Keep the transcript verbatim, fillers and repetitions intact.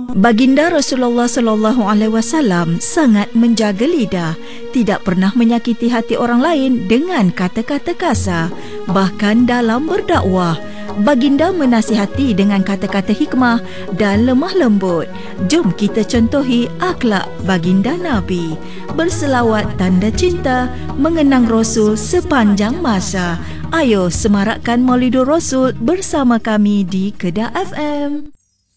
Baginda Rasulullah sallallahu alaihi wasallam sangat menjaga lidah, tidak pernah menyakiti hati orang lain dengan kata-kata kasar. Bahkan dalam berdakwah, baginda menasihati dengan kata-kata hikmah dan lemah lembut. Jom kita contohi akhlak baginda Nabi. Berselawat tanda cinta, mengenang Rasul sepanjang masa. Ayo semarakkan Maulidur Rasul bersama kami di Kedah F M.